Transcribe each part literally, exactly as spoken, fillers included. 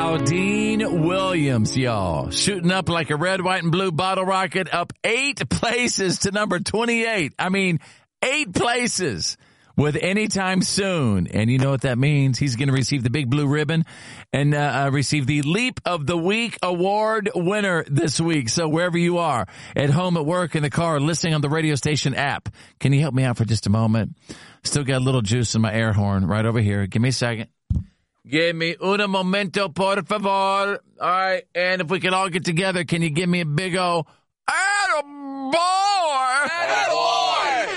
Wow, Dean Williams, y'all. Shooting up like a red, white, and blue bottle rocket, up eight places to number twenty-eight. I mean, eight places with Anytime Soon. And you know what that means. He's going to receive the big blue ribbon and uh, uh, receive the Leap of the Week award winner this week. So wherever you are, at home, at work, in the car, listening on the radio station app, can you help me out for just a moment? Still got a little juice in my air horn right over here. Give me a second. Give me un momento, por favor. All right, and if we can all get together, can you give me a big O? Attaboy! Attaboy!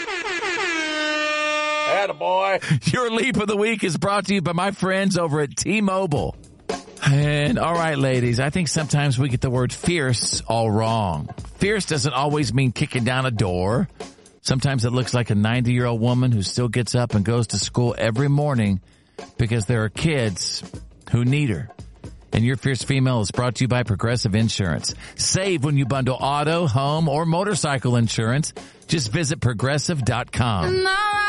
Attaboy! Your Leap of the Week is brought to you by my friends over at T-Mobile. And all right, ladies, I think sometimes we get the word fierce all wrong. Fierce doesn't always mean kicking down a door. Sometimes it looks like a ninety-year-old woman who still gets up and goes to school every morning because there are kids who need her. And Your Fierce Female is brought to you by Progressive Insurance. Save when you bundle auto, home, or motorcycle insurance. Just visit progressive dot com.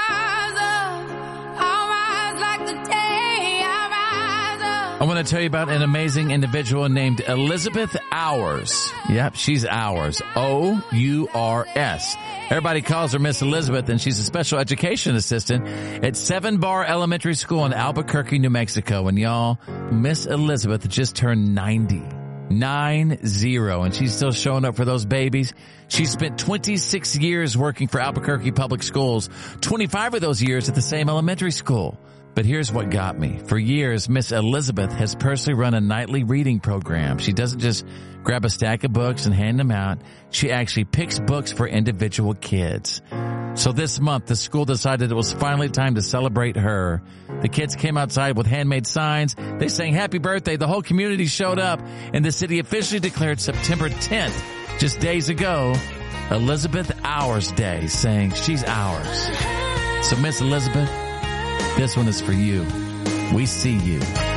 I want to tell you about an amazing individual named Elizabeth Ours. Yep, she's ours. O U R S. Everybody calls her Miss Elizabeth, and she's a special education assistant at Seven Bar Elementary School in Albuquerque, New Mexico. And y'all, Miss Elizabeth just turned ninety. Nine zero. And she's still showing up for those babies. She spent twenty-six years working for Albuquerque Public Schools, twenty-five of those years at the same elementary school. But here's what got me. For years, Miss Elizabeth has personally run a nightly reading program. She doesn't just grab a stack of books and hand them out. She actually picks books for individual kids. So this month, the school decided it was finally time to celebrate her. The kids came outside with handmade signs. They sang happy birthday. The whole community showed up, and the city officially declared September tenth, just days ago, Elizabeth Ours Day, saying she's ours. So Miss Elizabeth, this one is for you. We see you.